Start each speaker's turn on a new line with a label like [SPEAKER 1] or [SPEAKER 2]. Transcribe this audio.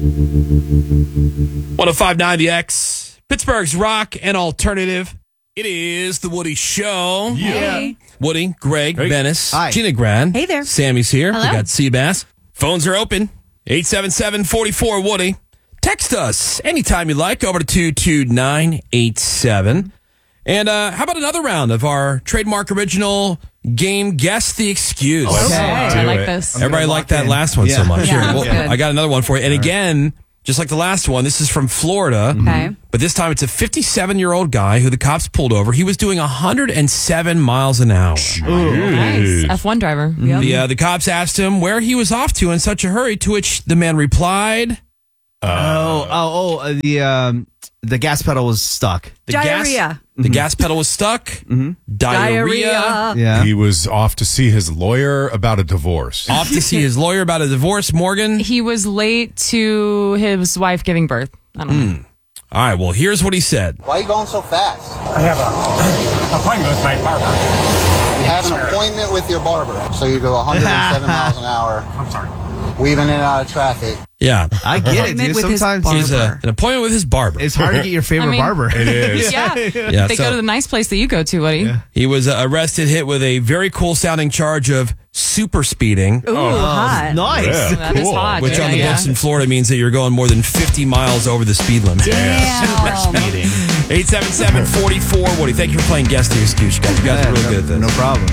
[SPEAKER 1] 105.9 The X, Pittsburgh's rock and alternative. It is the Woody Show.
[SPEAKER 2] Yeah.
[SPEAKER 1] Woody, Greg, Venice,
[SPEAKER 3] Hi.
[SPEAKER 1] Gina Gran.
[SPEAKER 2] Hey there.
[SPEAKER 1] Sammy's here.
[SPEAKER 2] Hello.
[SPEAKER 1] We got Seabass. Phones are open. 877-44-WOODY. Text us anytime you like over to 22987. And how about another round of our trademark original game, Guess the Excuse?
[SPEAKER 2] Okay.
[SPEAKER 4] I like this.
[SPEAKER 1] Everybody liked that last one so much.
[SPEAKER 2] Yeah,
[SPEAKER 1] Here,
[SPEAKER 2] that's good.
[SPEAKER 1] I got another one for you. And again, just like the last one, this is from Florida.
[SPEAKER 2] Okay.
[SPEAKER 1] But this time it's a 57-year-old guy who the cops pulled over. He was doing 107 miles an hour.
[SPEAKER 4] Nice. F1 driver. Yep.
[SPEAKER 1] The cops asked him where he was off to in such a hurry, to which the man replied,
[SPEAKER 3] the gas pedal was stuck.
[SPEAKER 2] Diarrhea.
[SPEAKER 1] The gas pedal was stuck. Diarrhea.
[SPEAKER 3] Yeah.
[SPEAKER 5] He was off to see his lawyer about a divorce.
[SPEAKER 1] Off to see his lawyer about a divorce. Morgan.
[SPEAKER 4] He was late to his wife giving birth. I don't know.
[SPEAKER 1] All right, well, here's what he said.
[SPEAKER 6] Why are you going so fast?
[SPEAKER 7] I have an appointment with my barber.
[SPEAKER 6] You have an appointment with your barber, so you go 107 miles an hour,
[SPEAKER 7] I'm sorry.
[SPEAKER 6] weaving in and out of traffic.
[SPEAKER 1] Yeah.
[SPEAKER 3] I get it,
[SPEAKER 2] Appointment
[SPEAKER 3] dude.
[SPEAKER 2] with his
[SPEAKER 3] Sometimes
[SPEAKER 2] barber.
[SPEAKER 1] He's an appointment with his barber.
[SPEAKER 3] it's hard to get your favorite
[SPEAKER 4] I mean-
[SPEAKER 3] barber.
[SPEAKER 5] It is.
[SPEAKER 4] Yeah.
[SPEAKER 1] Yeah,
[SPEAKER 4] They
[SPEAKER 1] so
[SPEAKER 4] go to the nice place that you go to, Woody.
[SPEAKER 1] he was arrested, hit with a very cool sounding charge of super speeding,
[SPEAKER 2] Ooh, hot.
[SPEAKER 3] Nice.
[SPEAKER 5] Yeah.
[SPEAKER 4] That is hot.
[SPEAKER 1] which
[SPEAKER 4] yeah,
[SPEAKER 1] on the
[SPEAKER 4] yeah.
[SPEAKER 1] books in Florida means that you're going more than 50 miles over the speed limit. 877-44-WOODY. Thank you for playing Guess the Excuse, guys. You guys are really good at this.
[SPEAKER 3] No problem.